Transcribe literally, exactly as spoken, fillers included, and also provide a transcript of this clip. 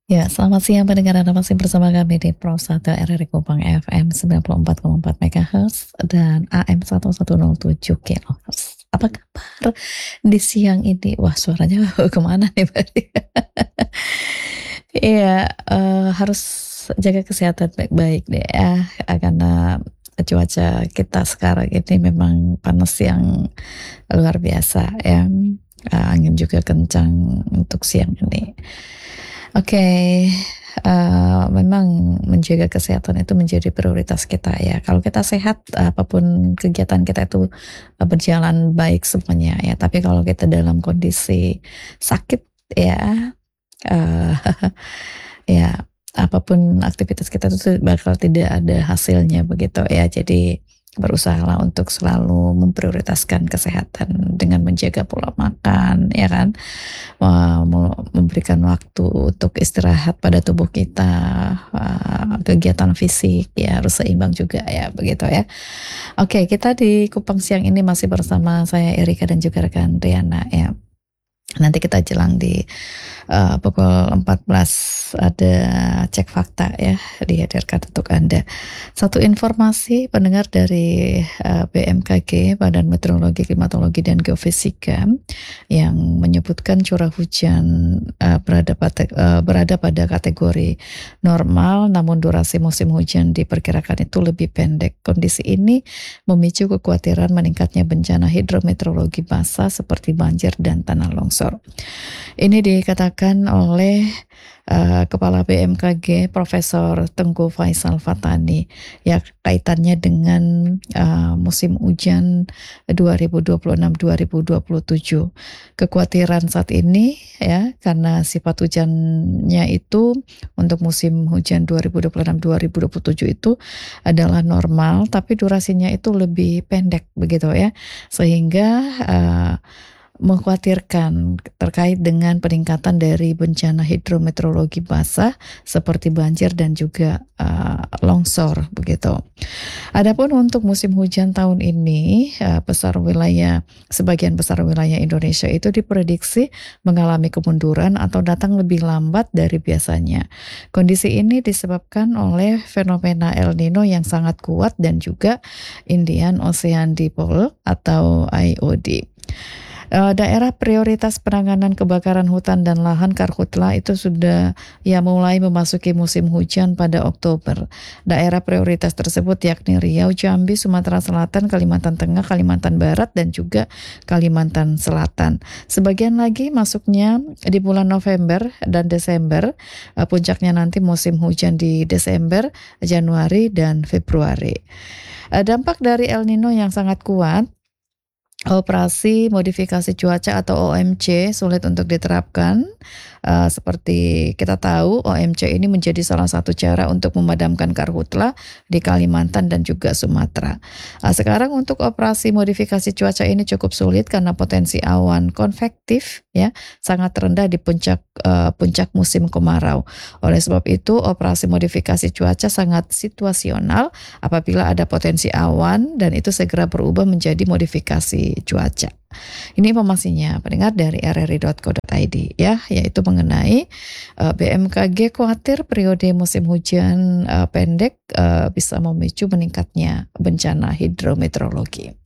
Ya, selamat siang pendengar, Anda masih bersama kami di Pro satu R R I Kupang F M sembilan puluh empat koma empat MHz dan A M seribu seratus tujuh kilohertz. Apa kabar di siang ini? Wah, suaranya kemana nih berarti? Iya, eee, harus jaga kesehatan baik-baik deh ya, eee, karena cuaca kita sekarang ini memang panas yang luar biasa ya, eee, angin juga kencang untuk siang ini. Oke, eee, memang menjaga kesehatan itu menjadi prioritas kita ya. Kalau kita sehat, apapun kegiatan kita itu, eee, berjalan baik semuanya ya. Tapi kalau kita dalam kondisi sakit ya, eee, ya apapun aktivitas kita itu bakal tidak ada hasilnya begitu ya. Jadi berusahalah untuk selalu memprioritaskan kesehatan dengan menjaga pola makan ya kan, eee, me memberikan waktu untuk istirahat pada tubuh kita, eee, kegiatan fisik ya harus seimbang juga ya, begitu ya. Oke, kita di Kupang siang ini masih bersama saya Erika dan juga rekan Riana ya. Nanti kita jelang di, eee, pukul empat belas ada cek fakta ya, dihadirkan untuk Anda. Satu informasi pendengar dari, eee, B M K G, Badan Meteorologi, Klimatologi, dan Geofisika, yang menyebutkan curah hujan, eee, berada pada eee, berada pada kategori normal, namun durasi musim hujan diperkirakan itu lebih pendek. Kondisi ini memicu kekhawatiran meningkatnya bencana hidrometeorologi basah seperti banjir dan tanah longsor. Ini dikatakan oleh, eee, Kepala B M K G Profesor Tengku Faisal Fatani, ya kaitannya dengan, eee, musim hujan dua ribu dua puluh enam dua ribu dua puluh tujuh. Kekhawatiran saat ini ya, karena sifat hujannya itu untuk musim hujan dua ribu dua puluh enam dua ribu dua puluh tujuh itu adalah normal, tapi durasinya itu lebih pendek begitu ya. Sehingga, eee, mengkhawatirkan terkait dengan peningkatan dari bencana hidrometeorologi basah seperti banjir dan juga, eee, longsor begitu. Adapun untuk musim hujan tahun ini, eee, besar wilayah sebagian besar wilayah Indonesia itu diprediksi mengalami kemunduran atau datang lebih lambat dari biasanya. Kondisi ini disebabkan oleh fenomena El Nino yang sangat kuat dan juga Indian Ocean Dipole atau I O D. Eee, daerah prioritas penanganan kebakaran hutan dan lahan Karhutla itu sudah ya mulai memasuki musim hujan pada Oktober. Daerah prioritas tersebut yakni Riau, Jambi, Sumatera Selatan, Kalimantan Tengah, Kalimantan Barat, dan juga Kalimantan Selatan. Sebagian lagi masuknya di bulan November dan Desember, eee, puncaknya nanti musim hujan di Desember, Januari, dan Februari. Eee, dampak dari El Nino yang sangat kuat, operasi modifikasi cuaca atau O M C sulit untuk diterapkan. Eee, seperti kita tahu O M C ini menjadi salah satu cara untuk memadamkan karhutla di Kalimantan dan juga Sumatera. Eee, sekarang untuk operasi modifikasi cuaca ini cukup sulit karena potensi awan konvektif ya sangat rendah di puncak, eee, puncak musim kemarau. Oleh sebab itu operasi modifikasi cuaca sangat situasional apabila ada potensi awan dan itu segera berubah menjadi modifikasi cuaca. Ini informasinya pendengar dari r r i dot co dot i d ya, yaitu mengenai, eee, B M K G khawatir periode musim hujan, eee, pendek, eee, bisa memicu meningkatnya bencana hidrometeorologi.